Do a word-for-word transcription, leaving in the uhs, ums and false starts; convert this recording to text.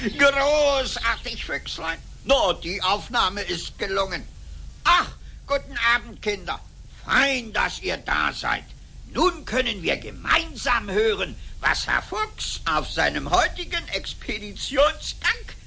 Großartig, Füchslein. No, die Aufnahme ist gelungen. Ach, guten Abend, Kinder. Fein, dass ihr da seid. Nun können wir gemeinsam hören, was Herr Fuchs auf seinem heutigen Expeditionsgang